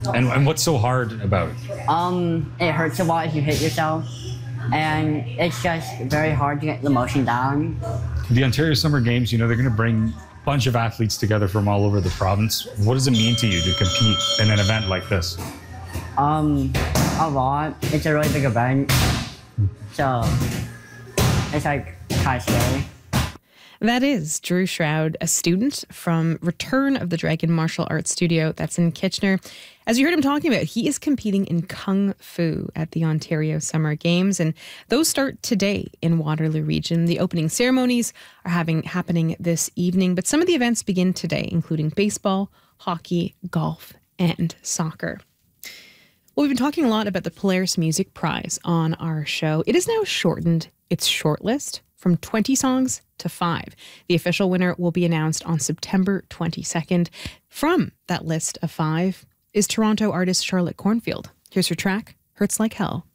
And what's so hard about it? It hurts a lot if you hit yourself, and it's just very hard to get the motion down. The Ontario Summer Games, they're going to bring a bunch of athletes together from all over the province. What does it mean to you to compete in an event like this? A lot. It's a really big event, so it's like kind of scary. That is Drew Shroud, a student from Return of the Dragon Martial Arts Studio that's in Kitchener. As you heard him talking about, he is competing in Kung Fu at the Ontario Summer Games, and those start today in Waterloo Region. The opening ceremonies are happening this evening, but some of the events begin today, including baseball, hockey, golf, and soccer. Well, we've been talking a lot about the Polaris Music Prize on our show. It has now shortened its shortlist from 20 songs to 5. The official winner will be announced on September 22nd. From that list of 5 is Toronto artist Charlotte Cornfield. Here's her track, Hurts Like Hell.